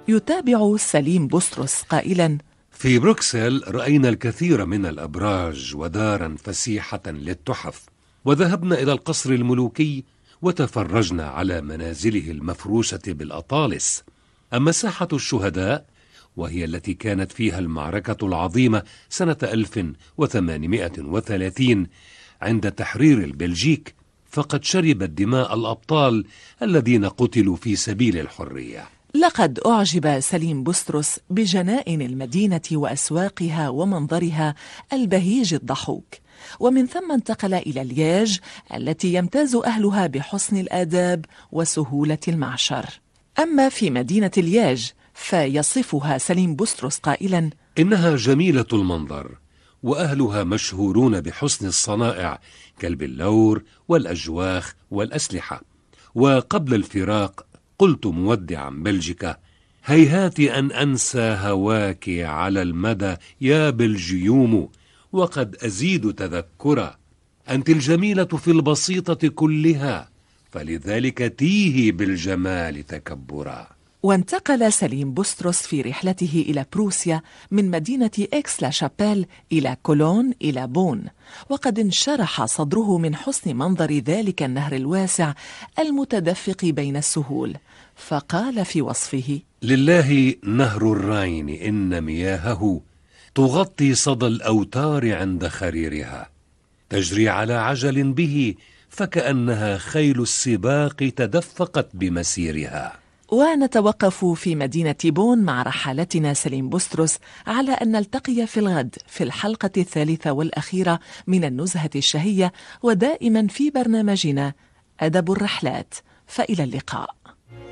يتابع سليم بسطرس قائلا: في بروكسل رأينا الكثير من الأبراج ودارا فسيحة للتحف، وذهبنا إلى القصر الملوكي وتفرجنا على منازله المفروشة بالأطالس. أما ساحة الشهداء، وهي التي كانت فيها المعركة العظيمة سنة 1830 عند تحرير البلجيك، فقد شربت دماء الأبطال الذين قتلوا في سبيل الحرية. لقد أعجب سليم بسطرس بجنائن المدينة وأسواقها ومنظرها البهيج الضحوك، ومن ثم انتقل إلى لياج التي يمتاز أهلها بحسن الآداب وسهولة المعشر. أما في مدينة لياج فيصفها سليم بسطرس قائلا: إنها جميلة المنظر، وأهلها مشهورون بحسن الصنائع كالبلور والأجواخ والأسلحة. وقبل الفراق قلت مودعا بلجيكا: هيهات أن أنسى هواك على المدى يا بلجيوم، وقد أزيد تذكرا، أنت الجميلة في البسيطة كلها، فلذلك تيهي بالجمال تكبرا. وانتقل سليم بسطرس في رحلته إلى بروسيا من مدينة إكس لا شابيل إلى كولون إلى بون، وقد انشرح صدره من حسن منظر ذلك النهر الواسع المتدفق بين السهول، فقال في وصفه: لله نهر الراين إن مياهه تغطي صدى الأوتار عند خريرها، تجري على عجل به فكأنها خيل السباق تدفقت بمسيرها. ونتوقف في مدينة بون مع رحالتنا سليم بسطرس على أن نلتقي في الغد في الحلقة الثالثة والأخيرة من النزهة الشهية، ودائما في برنامجنا أدب الرحلات. فإلى اللقاء.